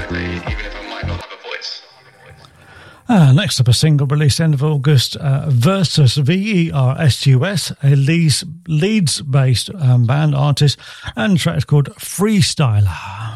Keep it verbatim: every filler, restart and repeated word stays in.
Uh, next up, a single released end of August, uh, Versus, V E R S U S, a Leeds, Leeds-based um, band artist, and the track is called Freestyler.